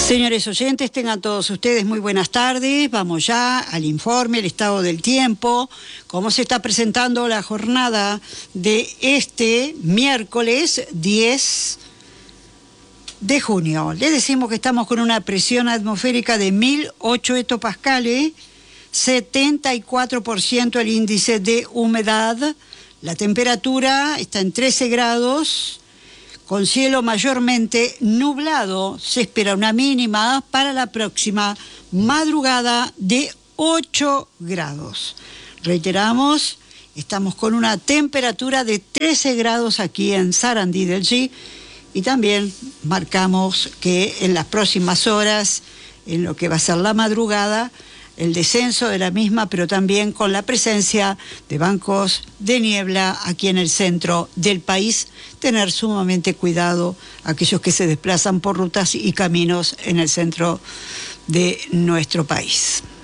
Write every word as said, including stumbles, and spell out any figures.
Señores oyentes, tengan todos ustedes muy buenas tardes. Vamos ya al informe, el estado del tiempo, cómo se está presentando la jornada de este miércoles diez de junio. Les decimos que estamos con una presión atmosférica de mil ocho hectopascales, setenta y cuatro por ciento el índice de humedad, la temperatura está en trece grados, con cielo mayormente nublado. Se espera una mínima para la próxima madrugada de ocho grados. Reiteramos, estamos con una temperatura de trece grados aquí en Sarandí del G, y también marcamos que en las próximas horas, en lo que va a ser la madrugada, el descenso de la misma, pero también con la presencia de bancos de niebla aquí en el centro del país. Tener sumamente cuidado a aquellos que se desplazan por rutas y caminos en el centro de nuestro país.